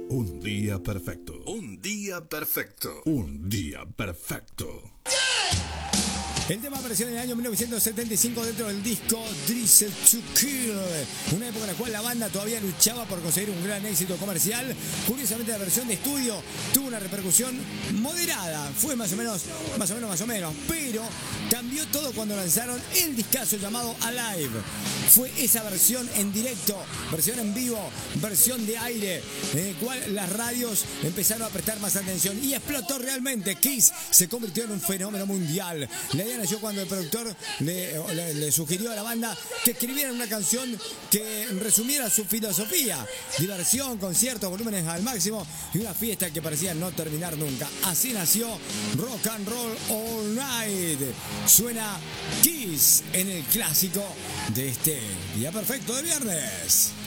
Un día perfecto. Un día perfecto. Un día perfecto. El tema apareció en el año 1975 dentro del disco Drizzle to Kill, una época en la cual la banda todavía luchaba por conseguir un gran éxito comercial. Curiosamente, la versión de estudio tuvo una repercusión moderada, fue más o menos, pero cambió todo cuando lanzaron el discazo llamado Alive. Fue esa versión en directo, versión en vivo, versión de aire, en el cual las radios empezaron a prestar más atención y explotó realmente. Kiss se convirtió en un fenómeno mundial. La idea nació cuando el productor le sugirió a la banda que escribieran una canción que resumiera su filosofía: diversión, conciertos, volúmenes al máximo y una fiesta que parecía no terminar nunca. Así nació Rock and Roll All Night. Suena Kiss en el clásico de este día perfecto de viernes.